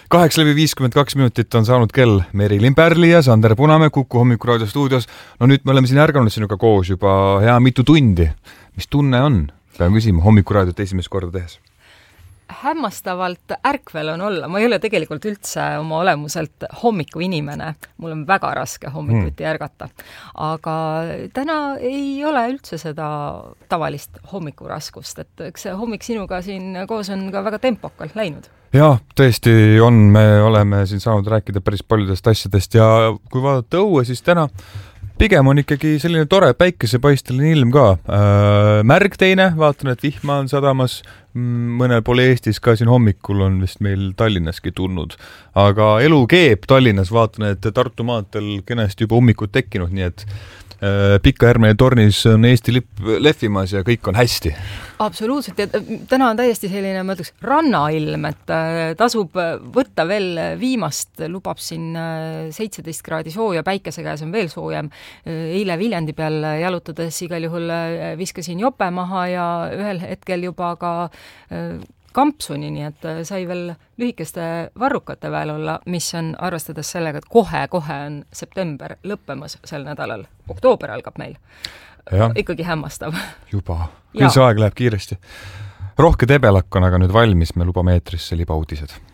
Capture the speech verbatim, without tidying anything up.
kaheksa läbi viiskümmend kaks minutit on saanud kell. Merilin Pärli ja Sander Punamäe Kuku Hommikuraadio stuudios. No nüüd me oleme siin ärganud sinuga koos juba hea mitu tundi. Mis tunne on? Pean küsima Hommikuraadiot esimest korda tehes. Hämmastavalt ärkvel on olla. Ma ei ole tegelikult üldse oma olemuselt hommiku inimene. Mul on väga raske hommikuti mm. ärgata. Aga täna ei ole üldse seda tavalist hommikuraskust. Et eks see hommik sinuga siin koos on ka väga tempokalt läinud. Jaa, tõesti on. Me oleme siin saanud rääkida päris paljudest asjadest ja kui vaadata õue, siis täna pigem on ikkagi selline tore päikesepaisteline ilm ka. Äh, märg teine, vaatan, et vihma on sadamas. Mõnel pool Eestis ka siin hommikul on vist meil Tallinnaski tulnud. Aga elu keeb Tallinnas, vaatan, et Tartu maantel kenasti juba hommikud tekkinud, nii et äh, Pika-Järmene tornis on Eesti lipp lehvimas ja kõik on hästi. Absoluutselt. Ja täna on täiesti selline, ma ütleks, rannailm, et tasub võtta veel viimast, lubab siin seitseteist kraadi sooja, päikese käes on veel soojem. Eile Viljandi peal jalutades igal juhul viskasin jope maha ja ühel hetkel juba ka kampsuni, nii et sai veel lühikeste varrukate väel olla, mis on arvestades sellega, et kohe-kohe on september lõppemas sel nädalal. Oktoober algab meil. Ja. Ikkagi hämmastav. Juba. Küll see aeg läheb kiiresti. Rohke Debelak on aga nüüd valmis, me lubame eetrisse libauudised.